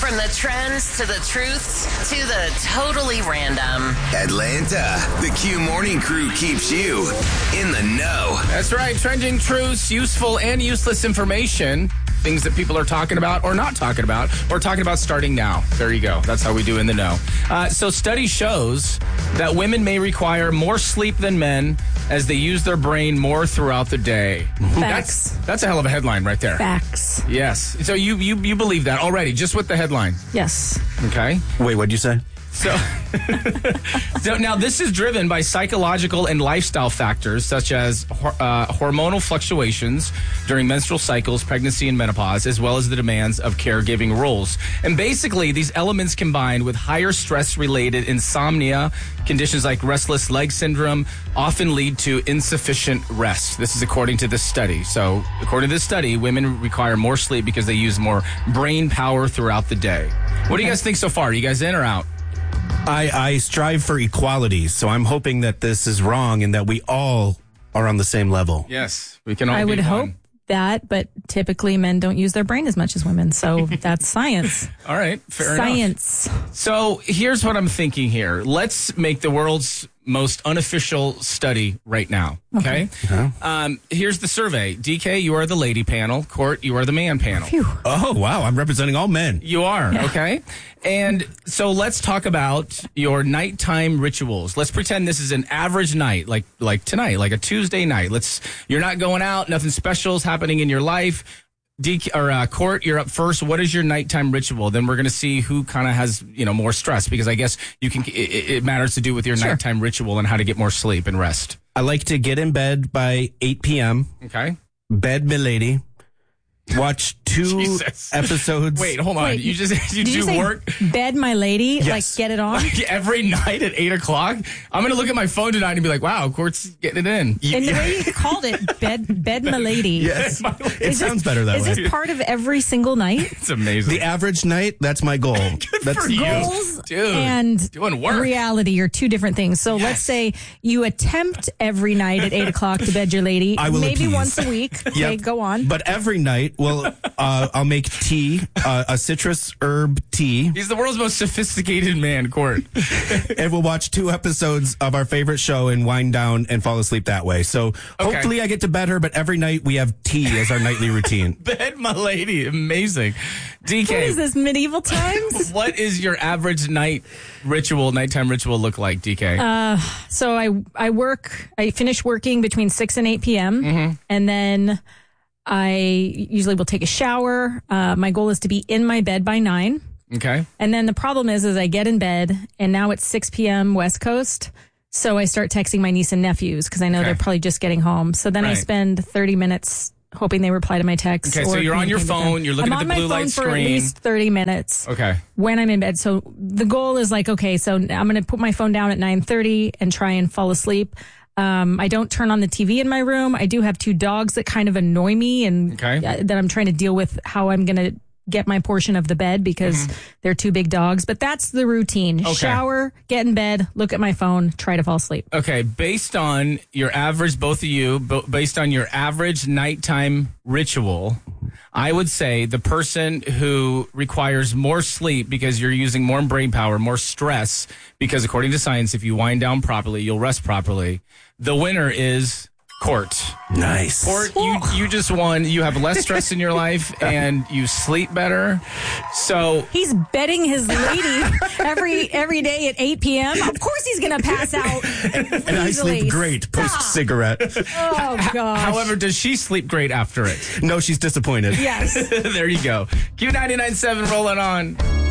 From the trends to the truths to the totally random. Atlanta, the Q Morning Crew keeps you in the know. That's right. Trending truths, useful and useless information. Things that people are talking about or not talking about or talking about starting now. There you go. That's how we do in the know. So study shows that women may require more sleep than men as they use their brain more throughout the day. Facts. That's a hell of a headline right there. Facts. Yes. So you believe that already, just with the headline. Yes. Okay. Wait, what'd you say? So now this is driven by psychological and lifestyle factors such as hormonal fluctuations during menstrual cycles, pregnancy, and menopause, as well as the demands of caregiving roles. And basically, these elements combined with higher stress-related insomnia, conditions like restless leg syndrome, often lead to insufficient rest. This is according to this study. So according to this study, women require more sleep because they use more brain power throughout the day. What do you guys think so far? Are you guys in or out? I strive for equality, so I'm hoping that this is wrong and that we all are on the same level. Yes, we can all I be would one. hope that, but typically men don't use their brain as much as women, so that's science. All right, fair enough. Science. So here's what I'm thinking here. Let's make the world's most unofficial study right now, okay? Here's the survey. DK, you are the lady panel. Court, you are the man panel. Phew. Oh, wow. I'm representing all men. You are, okay? And so let's talk about your nighttime rituals. Let's pretend this is an average night, like tonight, like a Tuesday night. You're not going out, nothing special is happening in your life. Court, you're up first. What is your nighttime ritual? Then we're going to see who kind of has, more stress, because I guess it matters to do with your nighttime ritual and how to get more sleep and rest. I like to get in bed by 8 p.m. Okay. Bed milady. Watch 2 Jesus. episodes. Wait, hold on. Wait, you Did you do say work bed, my lady? Yes. Like, get it on? every night at 8 o'clock? I'm going to look at my phone tonight and be like, wow, Court's getting it in. And the way you called it, bed, my lady. Yes. It sounds better that Is way. this part of every single night? It's amazing. The average night, that's my goal. That's for you. Goals Dude, and doing work. reality are two different things. So let's say you attempt every night at 8 o'clock to bed your lady. I will maybe appease. once a week. Okay, Yep. go on. But every night, I'll make tea, a citrus herb tea, He's the world's most sophisticated man, Court. and we'll watch 2 episodes of our favorite show and wind down and fall asleep that way. So hopefully I get to bed her, but every night we have tea as our nightly routine. Bed, my lady. Amazing. DK. What is this, medieval times? What is your average nighttime ritual look like, DK? So I finish working between 6 and 8 p.m. And then I usually will take a shower. My goal is to be in my bed by 9. Okay. And then the problem is I get in bed and now it's 6 p.m. West Coast. So I start texting my niece and nephews because I know Okay. they're probably just getting home. So then I Right. spend 30 minutes hoping they reply to my text. Okay, so or you're on your communicating with phone, them. you're looking I'm at the on blue my light phone for at screen. least 30 minutes. Okay. When I'm in bed. So the goal is like, okay, so I'm going to put my phone down at 9:30 and try and fall asleep. I don't turn on the TV in my room. I do have 2 dogs that kind of annoy me and Okay. that I'm trying to deal with how I'm going to get my portion of the bed because they're 2 big dogs. But that's the routine. Okay. Shower, get in bed, look at my phone, try to fall asleep. Okay, based on your average, both of you, based on your average nighttime ritual, I would say the person who requires more sleep because you're using more brain power, more stress, because according to science, if you wind down properly, you'll rest properly. The winner is Court. Nice. Court, you just won. You have less stress in your life and you sleep better. So He's bedding his lady every day at 8 p.m. Of course he's going to pass out And I easily. sleep great post-cigarette. Oh, gosh. however, does she sleep great after it? No, she's disappointed. Yes. There you go. Q99.7 rolling on.